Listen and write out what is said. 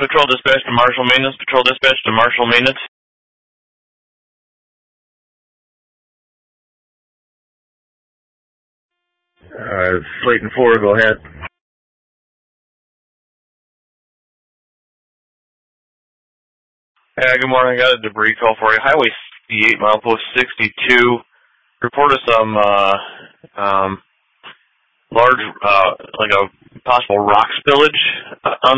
Patrol dispatch to Marshall Maintenance. Patrol dispatch to Marshall Maintenance. Slayton 4, go ahead. Good morning. I got a debris call for you. Highway 68, milepost 62. Reported some large, like a possible rock spillage on